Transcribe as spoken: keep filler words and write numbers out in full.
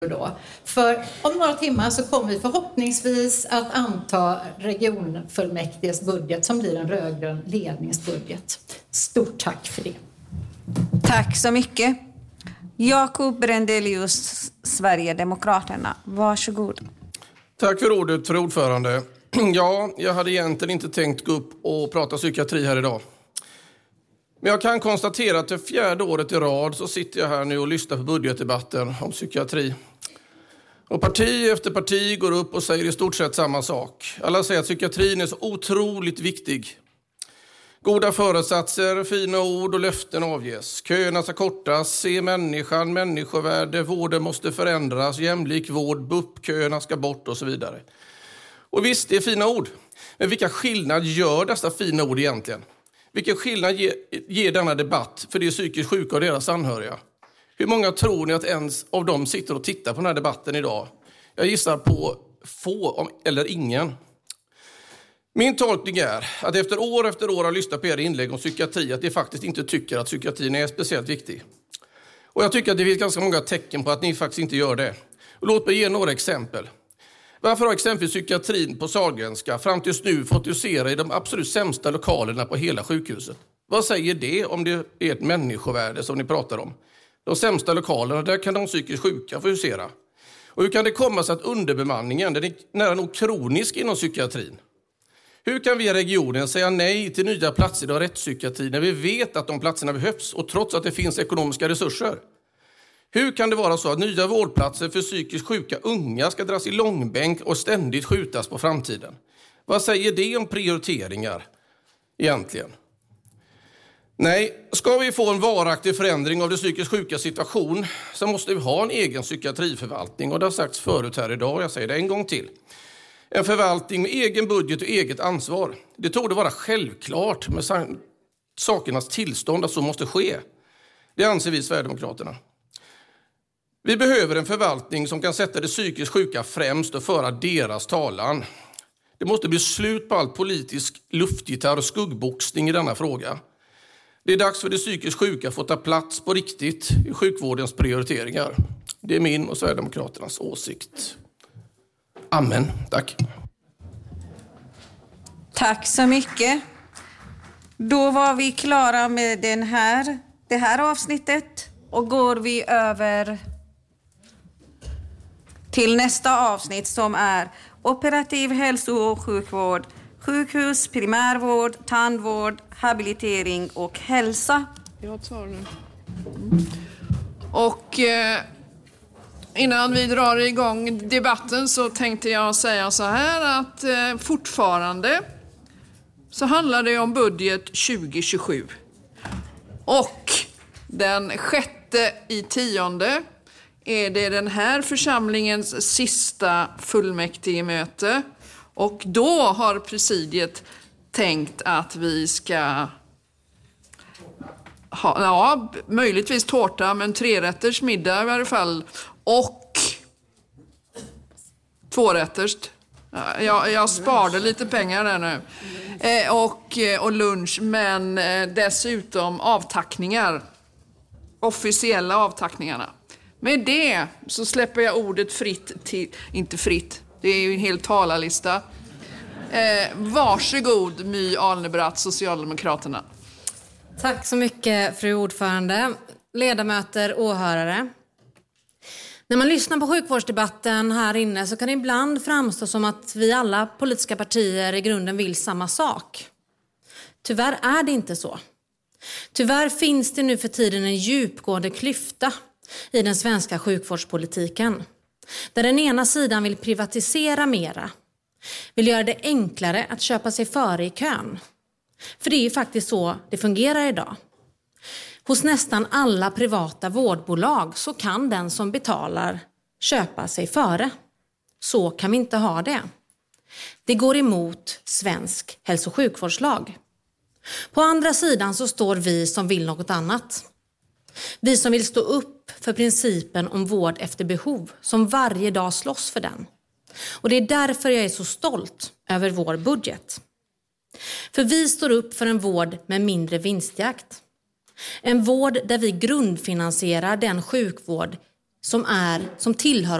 då. För om några timmar så kommer vi förhoppningsvis att anta regionfullmäktiges budget som blir en rödgrön ledningsbudget. Stort tack för det. Tack så mycket. Jakob Brendelius, Sverigedemokraterna. Varsågod. Tack för ordet, för ordförande. Ja, jag hade egentligen inte tänkt gå upp och prata psykiatri här idag. Men jag kan konstatera att det fjärde året i rad så sitter jag här nu och lyssnar på budgetdebatten om psykiatri. Och parti efter parti går upp och säger i stort sett samma sak. Alla säger att psykiatrin är så otroligt viktig. Goda föresatser, fina ord och löften avges. Köerna ska kortas, se människan, människovärde, vården måste förändras, jämlik vård, B U P-köerna ska bort och så vidare. Och visst, det är fina ord. Men vilka skillnad gör dessa fina ord egentligen? Vilken skillnad ger, ger denna debatt för de psykiskt sjuka och deras anhöriga? Hur många tror ni att ens av dem sitter och tittar på den här debatten idag? Jag gissar på få eller ingen. Min tolkning är att efter år efter år har lyssnat på era inlägg om psykiatri att ni faktiskt inte tycker att psykiatrin är speciellt viktig. Och jag tycker att det finns ganska många tecken på att ni faktiskt inte gör det. Och låt mig ge några exempel. Varför har exempelvis psykiatrin på Sahlgrenska fram tills nu fått husera i de absolut sämsta lokalerna på hela sjukhuset? Vad säger det om det är ett människovärde som ni pratar om? De sämsta lokalerna, där kan de psykiskt sjuka få husera. Och hur kan det komma sig att underbemanningen den är nära nog kronisk inom psykiatrin? Hur kan vi i regionen säga nej till nya platser inom rättspsykiatri när vi vet att de platserna behövs och trots att det finns ekonomiska resurser? Hur kan det vara så att nya vårdplatser för psykiskt sjuka unga ska dras i långbänk och ständigt skjutas på framtiden? Vad säger det om prioriteringar egentligen? Nej, ska vi få en varaktig förändring av det psykiskt sjuka situation så måste vi ha en egen psykiatriförvaltning. Och det har sagts förut här idag, jag säger det en gång till. En förvaltning med egen budget och eget ansvar. Det torde vara självklart med sakernas tillstånd att så måste ske. Det anser vi i Sverigedemokraterna. Vi behöver en förvaltning som kan sätta det psykiskt sjuka främst och föra deras talan. Det måste bli slut på all politisk luftgitarr och skuggboxning i denna fråga. Det är dags för det psykiskt sjuka att få ta plats på riktigt i sjukvårdens prioriteringar. Det är min och Sverigedemokraternas åsikt. Amen. Tack. Tack så mycket. Då var vi klara med den här, det här avsnittet och går vi över till nästa avsnitt som är operativ hälso- och sjukvård, sjukhus, primärvård, tandvård, habilitering och hälsa. Jag tar nu. Och eh, innan vi drar igång debatten så tänkte jag säga så här att eh, fortfarande så handlar det om budget tjugo tjugosju. Och den sjätte i tionde är det den här församlingens sista fullmäktigemöte. Och då har presidiet tänkt att vi ska ha, ja, möjligtvis tårta, men trerätters middag i varje fall. Och tvårätters. Jag, jag sparade lite pengar där nu. Eh, och, och lunch, men eh, dessutom avtackningar. Officiella avtackningarna. Med det så släpper jag ordet fritt till, inte fritt, det är ju en hel talarlista. Eh, varsågod My Alnebratt, Socialdemokraterna. Tack så mycket, fru ordförande, ledamöter, åhörare. När man lyssnar på sjukvårdsdebatten här inne så kan det ibland framstå som att vi alla politiska partier i grunden vill samma sak. Tyvärr är det inte så. Tyvärr finns det nu för tiden en djupgående klyfta i den svenska sjukvårdspolitiken. Där den ena sidan vill privatisera mera. Vill göra det enklare att köpa sig före i kön. För det är ju faktiskt så det fungerar idag. Hos nästan alla privata vårdbolag så kan den som betalar köpa sig före. Så kan vi inte ha det. Det går emot svensk hälso- och sjukvårdslag. På andra sidan så står vi som vill något annat. Vi som vill stå upp för principen om vård efter behov, som varje dag slåss för den. Och det är därför jag är så stolt över vår budget. För vi står upp för en vård med mindre vinstjakt. En vård där vi grundfinansierar den sjukvård som, är, som tillhör